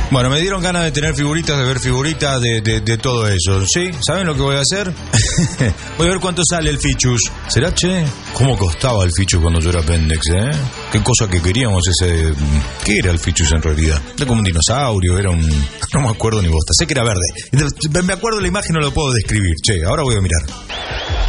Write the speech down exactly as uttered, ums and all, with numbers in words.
Bueno, me dieron ganas de tener figuritas, de ver figuritas, de, de, de todo eso, ¿sí? ¿Saben lo que voy a hacer? Voy a ver cuánto sale el Fichus. ¿Será, che? ¿Cómo costaba el Fichus cuando yo era pendex, eh? Qué cosa que queríamos ese... ¿Qué era el Fichus en realidad? Era como un dinosaurio, era un... No me acuerdo ni bosta, sé que era verde. Me acuerdo de la imagen, no lo puedo describir, che, ahora voy a mirar.